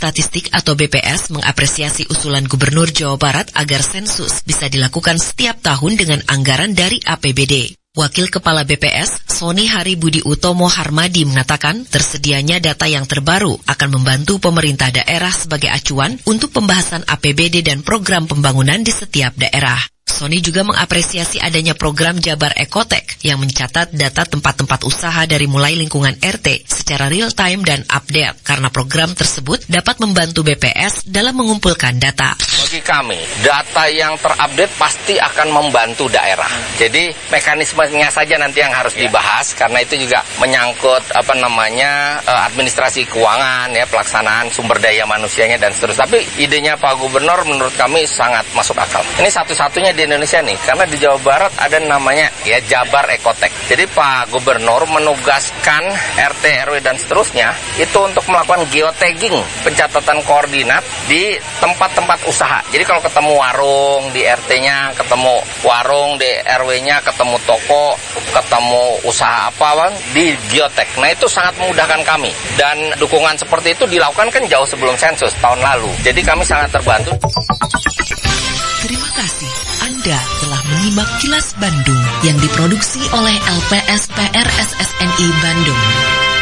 Statistik atau BPS mengapresiasi usulan Gubernur Jawa Barat agar sensus bisa dilakukan setiap tahun dengan anggaran dari APBD. Wakil Kepala BPS, Sony Hari Budi Utomo Harmadi mengatakan tersedianya data yang terbaru akan membantu pemerintah daerah sebagai acuan untuk pembahasan APBD dan program pembangunan di setiap daerah. Sony juga mengapresiasi adanya program Jabar Ekotek yang mencatat data tempat-tempat usaha dari mulai lingkungan RT secara real time dan update karena program tersebut dapat membantu BPS dalam mengumpulkan data. Bagi kami, data yang terupdate pasti akan membantu daerah. Jadi mekanismenya saja nanti yang harus dibahas karena itu juga menyangkut administrasi keuangan ya, pelaksanaan sumber daya manusianya dan seterusnya. Tapi idenya Pak Gubernur menurut kami sangat masuk akal. Ini satu-satunya di Indonesia nih, karena di Jawa Barat ada namanya ya Jabar Ekotek. Jadi Pak Gubernur menugaskan RT, RW dan seterusnya itu untuk melakukan geotagging, pencatatan koordinat di tempat-tempat usaha. Jadi kalau ketemu warung di RT-nya, ketemu warung di RW-nya, ketemu toko, ketemu usaha apa di geotag. Nah itu sangat memudahkan kami dan dukungan seperti itu dilakukan kan jauh sebelum sensus tahun lalu. Jadi kami sangat terbantu. Terima kasih. Anda telah menyimak Kilas Bandung yang diproduksi oleh LPSPR SSNI Bandung.